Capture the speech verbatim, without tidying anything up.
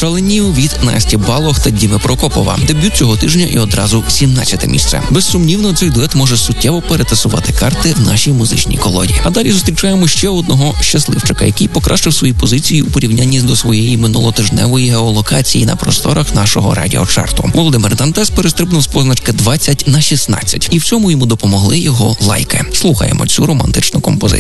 Шаленію від Насті Балох та Діми Прокопова. Дебют цього тижня і одразу сімнадцяте місце. Безсумнівно, цей дует може суттєво перетасувати карти в нашій музичній колоді. А далі зустрічаємо ще одного щасливчика, який покращив свої позиції у порівнянні до своєї минулотижневої геолокації на просторах нашого радіочарту. Володимир Дантес перестрибнув з позначки двадцять на шістнадцять. І в цьому йому допомогли його лайки. Слухаємо цю романтичну композицію.